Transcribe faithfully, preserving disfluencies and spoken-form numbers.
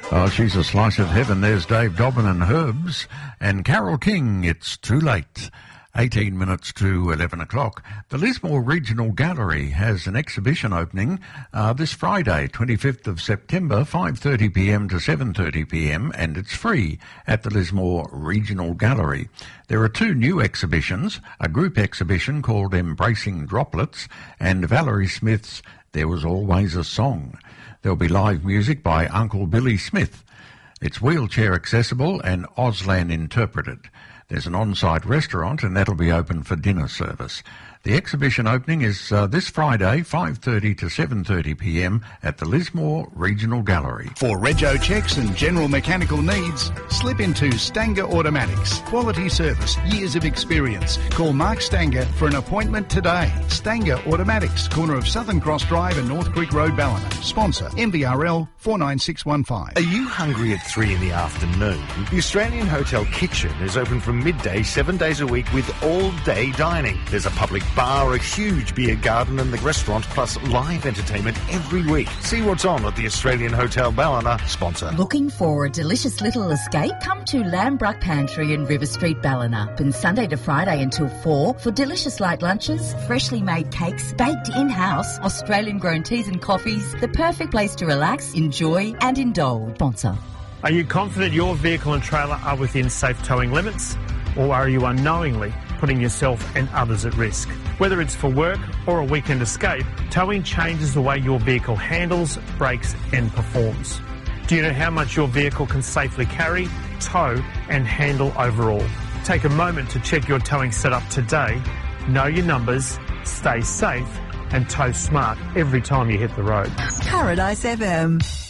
Oh, she's a slice of heaven. There's Dave Dobbin and Herbs and Carole King. It's too late. eighteen minutes to eleven o'clock. The Lismore Regional Gallery has an exhibition opening uh, this Friday, twenty-fifth of September, five thirty p m to seven thirty p m, and it's free at the Lismore Regional Gallery. There are two new exhibitions, a group exhibition called Embracing Droplets and Valerie Smith's There Was Always a Song. There'll be live music by Uncle Billy Smith. It's wheelchair accessible and Auslan interpreted. There's an on-site restaurant and that'll be open for dinner service. The exhibition opening is uh, this Friday, five thirty to seven thirty p m at the Lismore Regional Gallery. For rego checks and general mechanical needs, slip into Stanger Automatics. Quality service, years of experience. Call Mark Stanger for an appointment today. Stanger Automatics, corner of Southern Cross Drive and North Creek Road, Ballina. Sponsor M V R L four nine six one five. Are you hungry at three in the afternoon? The Australian Hotel Kitchen is open from midday, seven days a week with all-day dining. There's a public bar, a huge beer garden and the restaurant, plus live entertainment every week. See what's on at the Australian Hotel Ballina, sponsor. Looking for a delicious little escape? Come to Lambruck Pantry in River Street, Ballina. Open Sunday to Friday until four for delicious light lunches, freshly made cakes, baked in-house, Australian-grown teas and coffees. The perfect place to relax, enjoy and indulge. Sponsor. Are you confident your vehicle and trailer are within safe towing limits? Or are you unknowingly putting yourself and others at risk? Whether it's for work or a weekend escape, towing changes the way your vehicle handles, brakes and performs. Do you know how much your vehicle can safely carry, tow and handle overall? Take a moment to check your towing setup today, know your numbers, stay safe and tow smart every time you hit the road. Paradise F M.